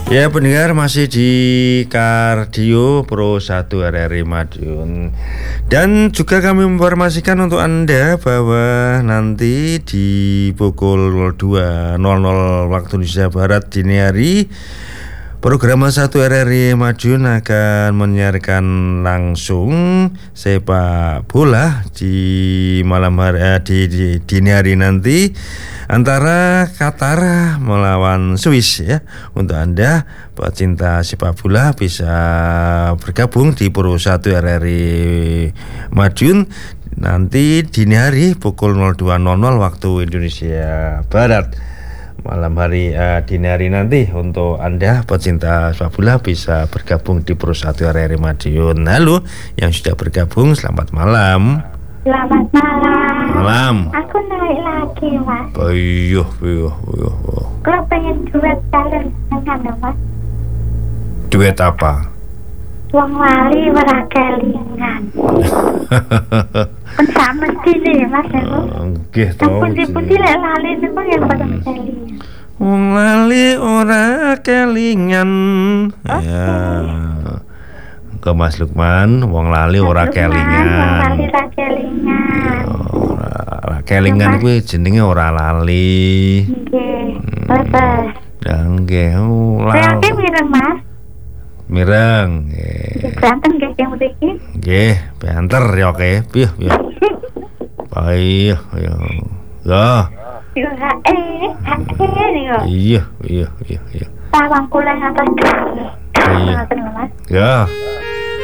Ya pendengar masih di Kardio Pro 1 RRI Madiun. Dan juga kami menginformasikan untuk Anda bahwa nanti di pukul 02.00 waktu Indonesia Barat dini hari program 1 RRI Madiun akan menyiarkan langsung sepak bola di malam hari di dini hari nanti antara Qatar melawan Swiss ya. Untuk Anda pecinta sepak bola bisa bergabung di Pro 1 RRI Madiun nanti dini hari pukul 02.00 waktu Indonesia Barat. Malam hari dini hari nanti untuk Anda pecinta sepak bola bisa bergabung di Pro 1 RRI Madiun. Halo yang sudah bergabung, selamat malam. Selamat malam. Malam. Aku naik lagi, Mas. Buyuh. Kalau pengen duet kalian dengan Mas. Duet apa? Wong lali ora kelingan. Kan mesti nih, Mas. Nggih to. Pundi-pundi lek lali niku yang padha kelingan. Wong lali ora kelingan. Ya. Ke Mas Lukman, wong lali ora kelingan. Wong lali ora kelingan. Ora kelingan kuwi jenenge ora lali. Nggih. Betul. Ya nggih. Saya mireng, Mas. Mireng. Ganteng nggih yang mriki. Nggih, banter ya oke. Piye. Baik, ya. Ya. Iya. Tawang kula ngatos. Iya. Ya.